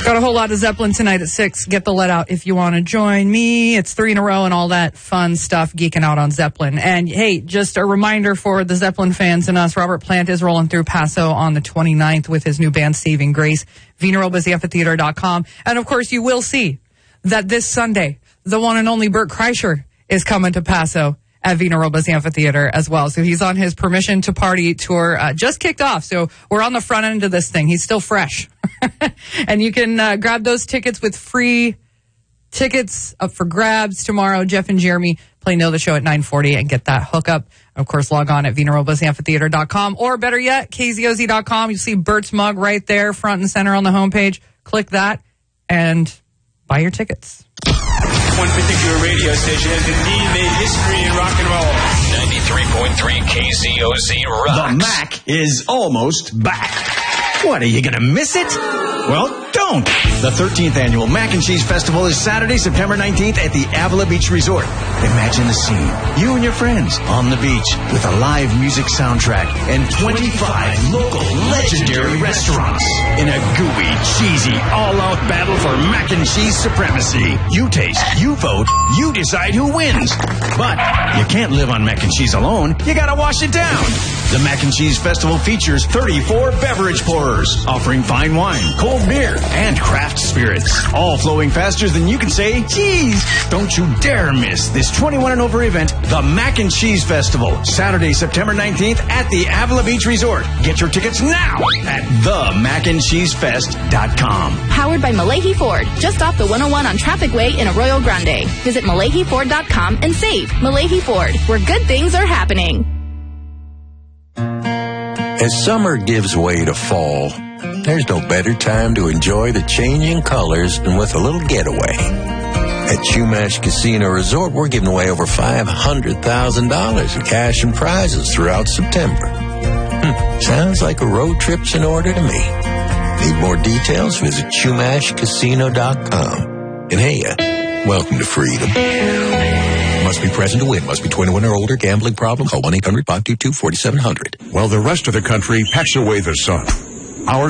Got a whole lot of Zeppelin tonight at 6. Get the let out if you want to join me. It's 3 in a row and all that fun stuff, geeking out on Zeppelin. And hey, just a reminder for the Zeppelin fans and us, Robert Plant is rolling through Paso on the 29th with his new band Saving Grace, VinaRobasAmphitheater.com. And of course, you will see that this Sunday, the one and only Bert Kreischer is coming to Paso at Vina Robas Amphitheater as well. So he's on his Permission to Party tour, just kicked off. So we're on the front end of this thing. He's still fresh. And you can grab those tickets with free tickets up for grabs tomorrow. Jeff and Jeremy play Know the Show at 9:40 and get that hookup. Of course, log on at VinaRobasAmphitheater.com or better yet, KZOZ.com. You'll see Bert's mug right there, front and center on the homepage. Click that and buy your tickets. One particular radio station has indeed made history in rock and roll. 93.3 KZOZ rocks. The Mac is almost back. What, are you going to miss it? Well, don't. The 13th annual Mac and Cheese Festival is Saturday, September 19th at the Avila Beach Resort. Imagine the scene. You and your friends on the beach with a live music soundtrack and 25 local legendary restaurants in a gooey, cheesy, all-out battle for mac and cheese supremacy. You taste, you vote, you decide who wins. But you can't live on mac and cheese alone. You got to wash it down. The Mac and Cheese Festival features 34 beverage pourers, offering fine wine, cold beer, and craft spirits, all flowing faster than you can say cheese. Don't you dare miss this 21 and over event, the Mac and Cheese Festival, Saturday, September 19th at the Avila Beach Resort. Get your tickets now at themacandcheesefest.com. Powered by Malahi Ford, just off the 101 on Traffic Way in Arroyo Grande. Visit MalahiFord.com and save. Malahi Ford, where good things are happening. As summer gives way to fall, there's no better time to enjoy the changing colors than with a little getaway. At Chumash Casino Resort, we're giving away over $500,000 in cash and prizes throughout September. Sounds like a road trip's in order to me. Need more details? Visit ChumashCasino.com. And hey, welcome to freedom. Must be present to win. Must be 21 or older. Gambling problem? Call 1-800-522-4700. While the rest of the country packs away the sun, our